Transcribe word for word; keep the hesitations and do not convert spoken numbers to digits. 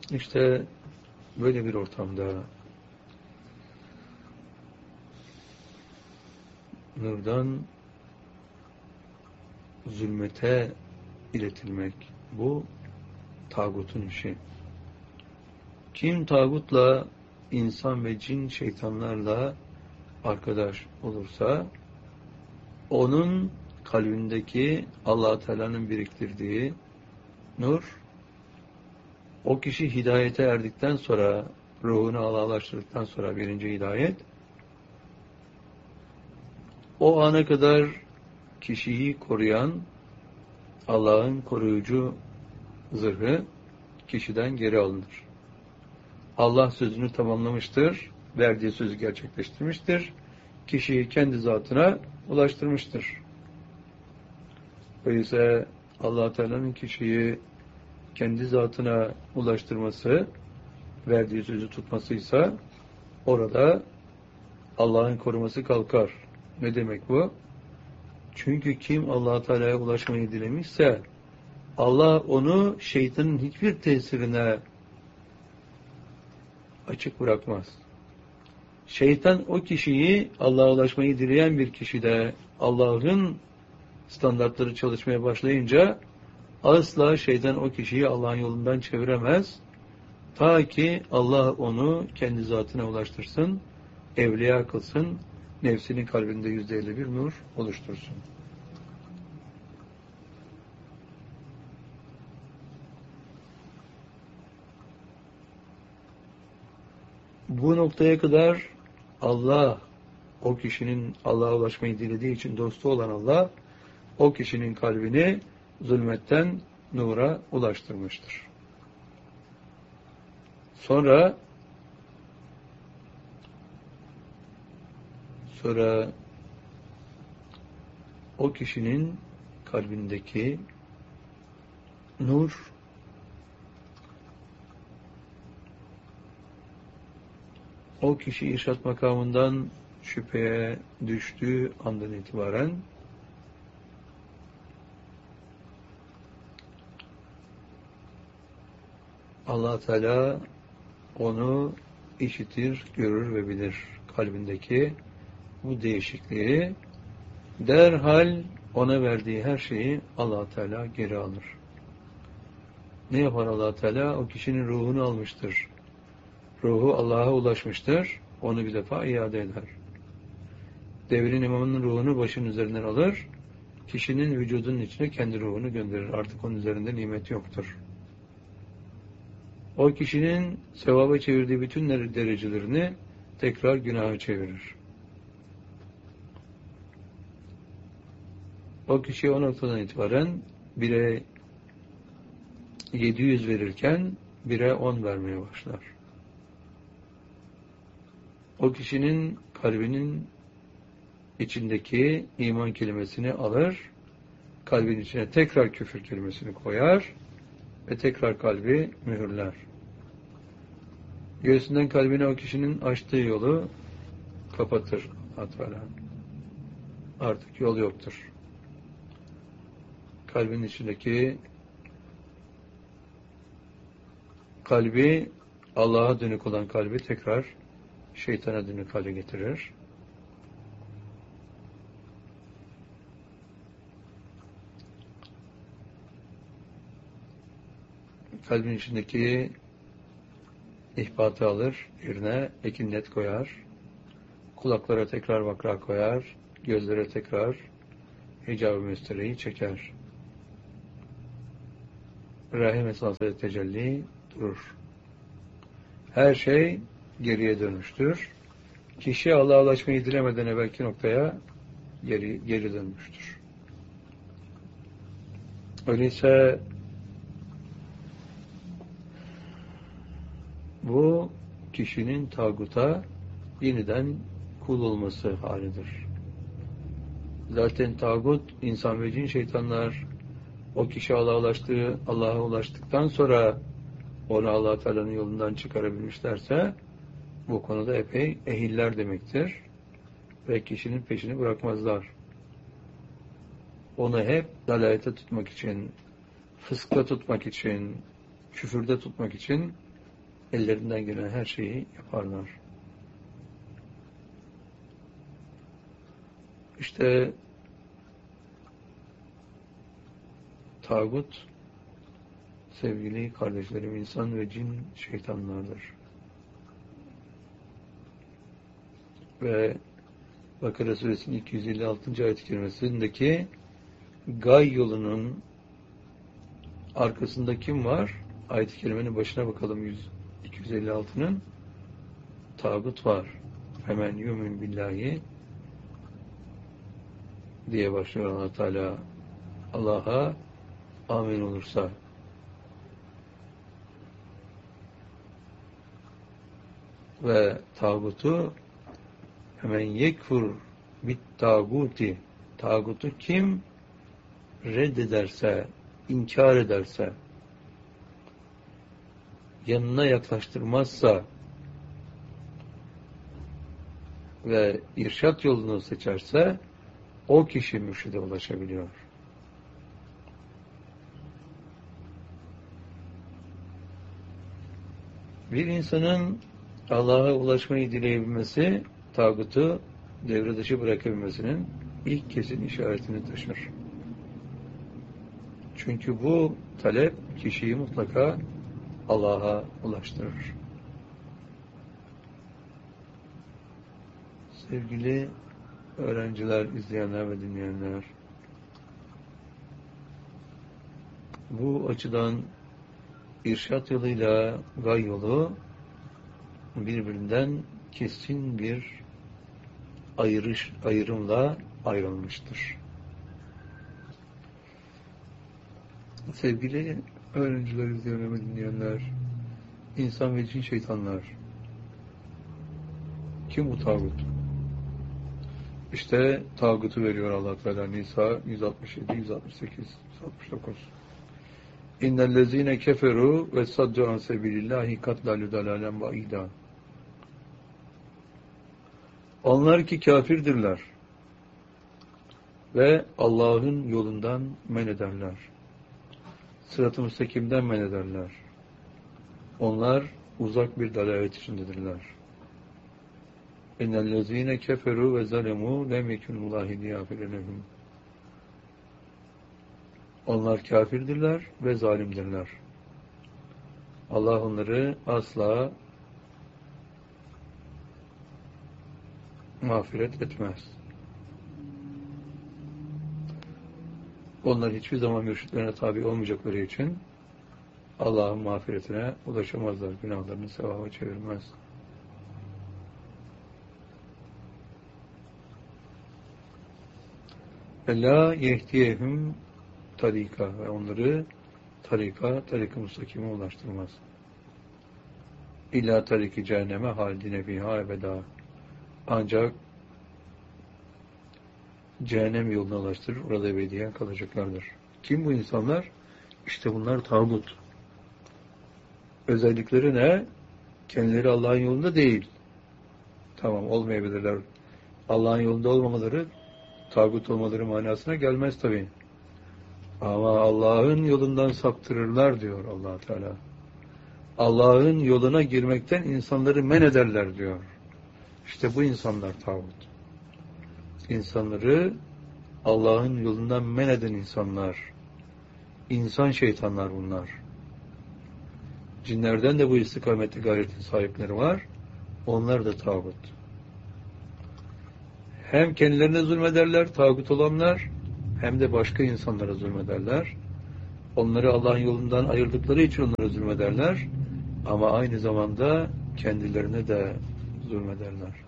İşte böyle bir ortamda nurdan zulmete iletilmek, bu tağutun işi. Kim tağutla, insan ve cin şeytanlarla arkadaş olursa, onun kalbindeki Allah Teala'nın biriktirdiği nur, o kişi hidayete erdikten sonra, ruhunu Allah'laştırdıktan sonra birinci hidayet, o ana kadar kişiyi koruyan Allah'ın koruyucu zırhı kişiden geri alınır. Allah sözünü tamamlamıştır, verdiği sözü gerçekleştirmiştir, kişiyi kendi zatına ulaştırmıştır. Öyleyse Allah Teala'nın kişiyi kendi zatına ulaştırması, verdiği sözü tutmasıysa, orada Allah'ın koruması kalkar. Ne demek bu? Çünkü kim Allah Teala'ya ulaşmayı dilemişse, Allah onu şeytanın hiçbir tesirine açık bırakmaz. Şeytan o kişiyi, Allah'a ulaşmayı dileyen bir kişide Allah'ın standartları çalışmaya başlayınca asla şeytan o kişiyi Allah'ın yolundan çeviremez. Ta ki Allah onu kendi zatına ulaştırsın, evliya kılsın, nefsinin kalbinde yüzde elli bir nur oluştursun. Bu noktaya kadar Allah, o kişinin Allah'a ulaşmayı dilediği için dostu olan Allah, o kişinin kalbini zulmetten nura ulaştırmıştır. Sonra sonra o kişinin kalbindeki nur o kişi irşat makamından şüpheye düştüğü andan itibaren Allah Teala onu işitir, görür ve bilir. Kalbindeki bu değişikliği derhal ona verdiği her şeyi Allah Teala geri alır. Ne yapar Allah Teala? O kişinin ruhunu almıştır. Ruhu Allah'a ulaşmıştır. Onu bir defa iade eder. Devrin imamının ruhunu başının üzerinden alır. Kişinin vücudunun içine kendi ruhunu gönderir. Artık onun üzerinde nimet yoktur. O kişinin sevaba çevirdiği bütün derecelerini tekrar günaha çevirir. O kişi o noktadan itibaren bire yedi yüz verirken bire on vermeye başlar. O kişinin kalbinin içindeki iman kelimesini alır, kalbin içine tekrar küfür kelimesini koyar ve tekrar kalbi mühürler. Göğsünden kalbine o kişinin açtığı yolu kapatır Allah. Artık yol yoktur. Kalbin içindeki kalbi, Allah'a dönük olan kalbi tekrar şeytana dönük hale getirir. Kalbin içindeki ihbatı alır, yerine ekinnet koyar, kulaklara tekrar vakra koyar, gözlere tekrar hicab-ı müstereyi çeker. Rahim esası tecelli durur. Her şey geriye dönmüştür. Kişi Allah'a ulaşmayı dilemeden evvelki noktaya geri, geri dönmüştür. Öyleyse bu kişinin tağuta yeniden kul olması halidir. Zaten tağut, insan ve cin şeytanlar o kişi Allah'a ulaştığı, Allah'a ulaştıktan sonra onu Allah Teala'nın yolundan çıkarabilmişlerse bu konuda epey ehiller demektir. Ve kişinin peşini bırakmazlar. Onu hep dalalete tutmak için, fıskta tutmak için, küfürde tutmak için ellerinden gelen her şeyi yaparlar. İşte tağut, sevgili kardeşlerim, insan ve cin şeytanlardır. Ve Bakara Suresinin iki yüz elli altıncı ayet-i kerimesindeki gay yolunun arkasında kim var? Ayet-i kerimenin başına bakalım, iki yüz elli altının. Tağut var. Hemen yumin billahi diye başlıyor Allah Teala. Allah'a amin olursa. Ve tağutu hemen yekfur bit tağuti, tağutu kim reddederse, inkar ederse, yanına yaklaştırmazsa ve irşat yolunu seçerse o kişi mürşide ulaşabiliyor. Bir insanın Allah'a ulaşmayı dileyebilmesi, tağutu devre dışı bırakabilmesinin ilk kesin işaretini taşır. Çünkü bu talep kişiyi mutlaka Allah'a ulaştırır. Sevgili öğrenciler, izleyenler ve dinleyenler, bu açıdan irşat yoluyla gay yolu birbirinden kesin bir ayrış, ayrımla ayrılmıştır. Sevgili öğrenciler, izleyenler ve dinleyenler, insan ve cin şeytanlar, kim bu tağut? İşte tağutu veriyor Allah Teala Nisa yüz altmış yedi, yüz altmış sekiz, yüz altmış dokuz. İnnellezîne keferu ve saddu an sebilillahi katlalü dalalen ba'ida. Onlar ki kafirdirler ve Allah'ın yolundan men ederler. Sırat-ı müstakimden men ederler. Onlar uzak bir dalalet içindedirler. İnnellezîne keferu ve zalemû lem yekûnûllâhi liyâfirenehum. Onlar kafirdirler ve zalimdirler. Allah onları asla mağfiret etmez. Onlar hiçbir zaman mürşitlerine tabi olmayacakları için Allah'ın mağfiretine ulaşamazlar. Günahlarını sevaba çevirmez. Ela yehdiyehum tarika, ve onları tarika, tarik-i mustakime ulaştırmaz. İlla tariki cehenneme haldine fiha ebeda. Ancak cehennem yoluna ulaştırır, orada ebediyen kalacaklardır. Kim bu insanlar? İşte bunlar tağut. Özellikleri ne? Kendileri Allah'ın yolunda değil. Tamam, olmayabilirler. Allah'ın yolunda olmamaları, tağut olmaları manasına gelmez tabii. Ama Allah'ın yolundan saptırırlar diyor Allah Teala. Allah'ın yoluna girmekten insanları men ederler diyor. İşte bu insanlar tağut. İnsanları Allah'ın yolundan men eden insanlar. İnsan şeytanlar bunlar. Cinlerden de bu istikamette gayretin sahipleri var. Onlar da tağut. Hem kendilerine zulmederler, tağut olanlar, hem de başka insanlara zulmederler. Onları Allah'ın yolundan ayırdıkları için onlara zulmederler. Ama aynı zamanda kendilerine de zulmederler.